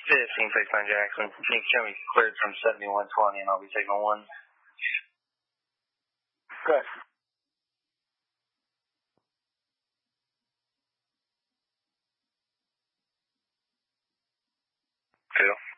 15 FaceTime Jackson. You can show me cleared from 7120 and I'll be taking one. Good. Phil?